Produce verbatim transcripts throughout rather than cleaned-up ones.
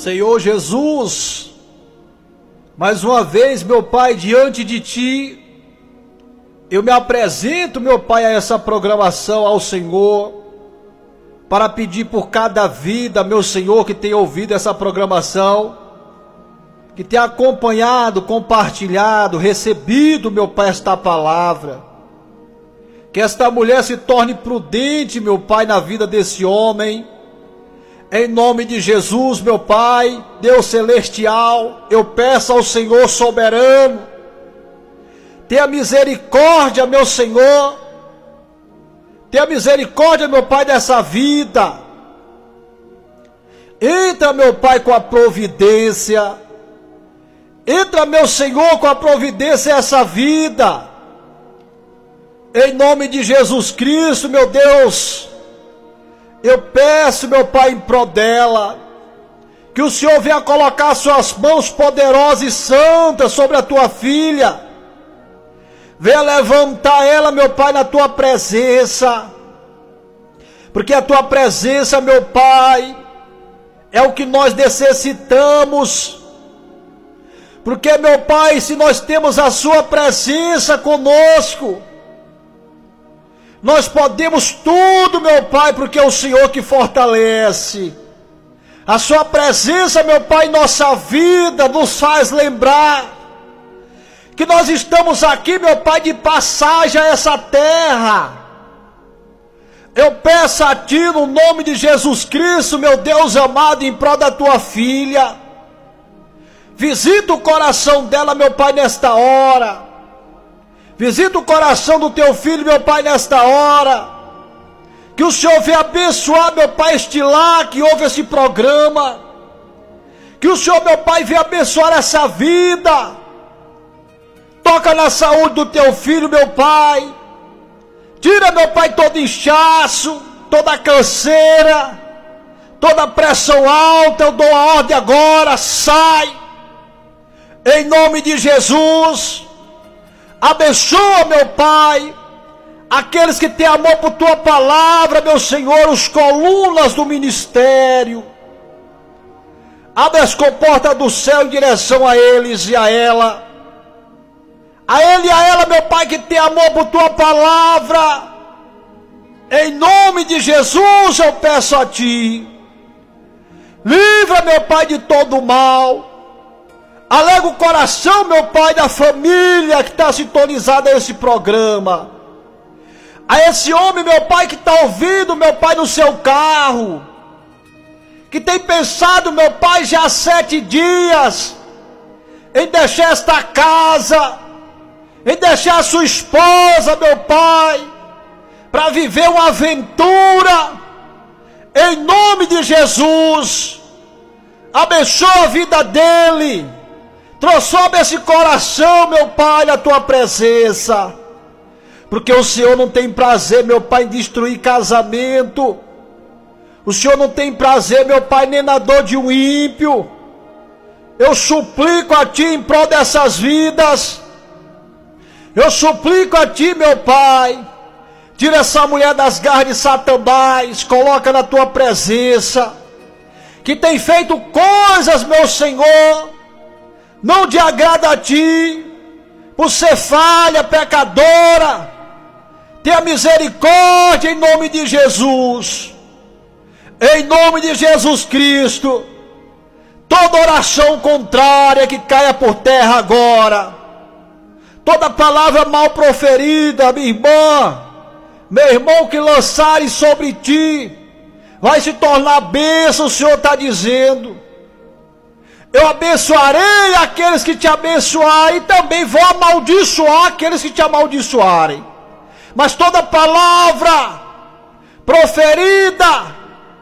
Senhor Jesus, mais uma vez, meu Pai, diante de Ti, eu me apresento, meu Pai, a essa programação ao Senhor, para pedir por cada vida, meu Senhor, que tem ouvido essa programação, que tem acompanhado, compartilhado, recebido, meu Pai, esta palavra. Que esta mulher se torne prudente, meu Pai, na vida desse homem. Em nome de Jesus, meu Pai, Deus celestial, eu peço ao Senhor soberano, tenha misericórdia, meu Senhor, tenha misericórdia, meu Pai, dessa vida. Entra, meu Pai, com a providência, entra, meu Senhor, com a providência essa vida. Em nome de Jesus Cristo, meu Deus, eu peço, meu Pai, em prol dela, que o Senhor venha colocar suas mãos poderosas e santas sobre a tua filha. Venha levantar ela, meu Pai, na tua presença. Porque a tua presença, meu Pai, é o que nós necessitamos. Porque, meu Pai, se nós temos a sua presença conosco, nós podemos tudo, meu Pai, porque é o Senhor que fortalece. A sua presença, meu Pai, em nossa vida nos faz lembrar que nós estamos aqui, meu Pai, de passagem a essa terra. Eu peço a Ti, no nome de Jesus Cristo, meu Deus amado, em prol da Tua filha, visita o coração dela, meu Pai, nesta hora. Visita o coração do Teu filho, meu Pai, nesta hora. Que o Senhor venha abençoar, meu Pai, este lar que ouve esse programa. Que o Senhor, meu Pai, venha abençoar essa vida. Toca na saúde do Teu filho, meu Pai. Tira, meu Pai, todo inchaço, toda canseira, toda pressão alta. Eu dou a ordem agora, sai. Em nome de Jesus. Abençoa, meu Pai, aqueles que têm amor por Tua palavra, meu Senhor, os colunas do ministério. Abre as comportas do céu em direção a eles e a ela. A ele e a ela, meu Pai, que tem amor por Tua palavra. Em nome de Jesus eu peço a Ti. Livra, meu Pai, de todo o mal. Alega o coração, meu Pai, da família que está sintonizada a esse programa. A esse homem, meu Pai, que está ouvindo, meu Pai, no seu carro. Que tem pensado, meu Pai, já há sete dias em deixar esta casa, em deixar a sua esposa, meu Pai, para viver uma aventura. Em nome de Jesus, abençoa a vida dele. Transforma esse coração, meu Pai, na Tua presença. Porque o Senhor não tem prazer, meu Pai, em destruir casamento. O Senhor não tem prazer, meu Pai, nem na dor de um ímpio. Eu suplico a Ti em prol dessas vidas. Eu suplico a Ti, meu Pai. Tira essa mulher das garras de Satanás. Coloca na Tua presença. Que tem feito coisas, meu Senhor, não te agrada a Ti, por ser falha, pecadora. Tenha misericórdia em nome de Jesus. Em nome de Jesus Cristo. Toda oração contrária que caia por terra agora. Toda palavra mal proferida, minha irmã, meu irmão, que lançarem sobre ti, vai se tornar bênção, o Senhor está dizendo. Eu abençoarei aqueles que te abençoarem, e também vou amaldiçoar aqueles que te amaldiçoarem. Mas toda palavra proferida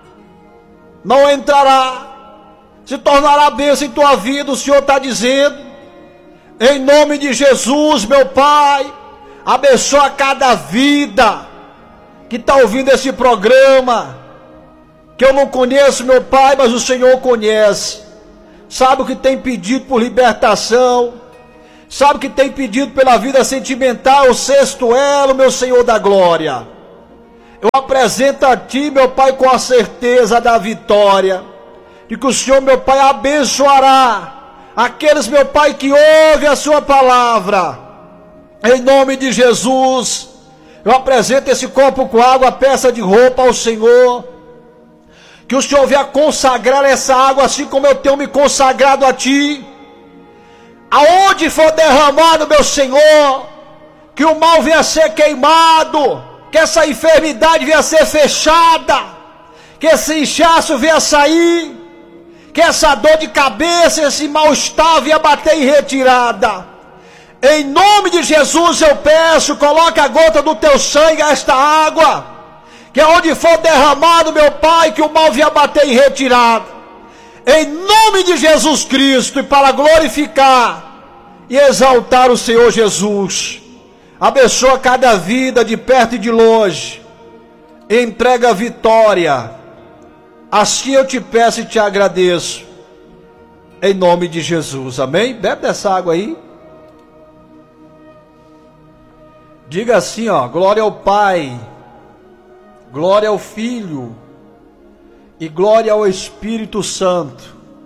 não entrará, se tornará bênção em tua vida, o Senhor está dizendo. Em nome de Jesus, meu Pai, abençoa cada vida que está ouvindo esse programa, que eu não conheço, meu Pai, mas o Senhor conhece. Sabe o que tem pedido por libertação, sabe o que tem pedido pela vida sentimental, o sexto elo, meu Senhor da glória. Eu apresento a Ti, meu Pai, com a certeza da vitória, e que o Senhor, meu Pai, abençoará aqueles, meu Pai, que ouvem a sua palavra. Em nome de Jesus, eu apresento esse copo com água, a peça de roupa ao Senhor. Que o Senhor venha consagrar essa água, assim como eu tenho me consagrado a Ti. Aonde for derramado, meu Senhor, que o mal venha a ser queimado, que essa enfermidade venha a ser fechada, que esse inchaço venha a sair, que essa dor de cabeça, esse mal-estar venha bater em retirada. Em nome de Jesus eu peço, coloque a gota do Teu sangue a esta água, que aonde for derramado, meu Pai, que o mal venha bater em retirada. Em nome de Jesus Cristo, e para glorificar e exaltar o Senhor Jesus. Abençoa cada vida de perto e de longe. Entrega a vitória. Assim eu te peço e te agradeço. Em nome de Jesus. Amém? Bebe dessa água aí. Diga assim, ó: glória ao Pai, glória ao Filho e glória ao Espírito Santo.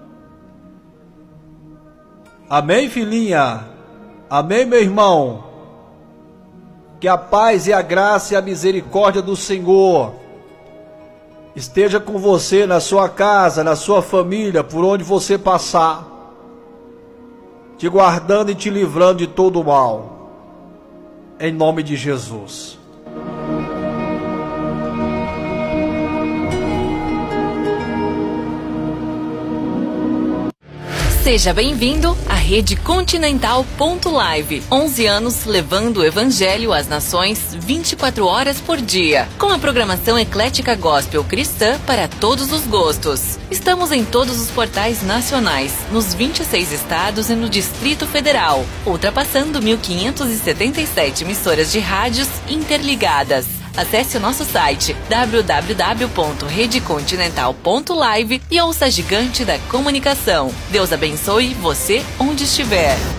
Amém, filhinha? Amém, meu irmão? Que a paz e a graça e a misericórdia do Senhor esteja com você na sua casa, na sua família, por onde você passar, te guardando e te livrando de todo o mal, em nome de Jesus. Seja bem-vindo à Rede Continental ponto live. onze anos levando o Evangelho às nações vinte e quatro horas por dia. Com a programação eclética gospel cristã para todos os gostos. Estamos em todos os portais nacionais, nos vinte e seis estados e no Distrito Federal, ultrapassando mil quinhentas e setenta e sete emissoras de rádios interligadas. Acesse o nosso site w w w ponto rede continental ponto live e ouça a gigante da comunicação. Deus abençoe você onde estiver.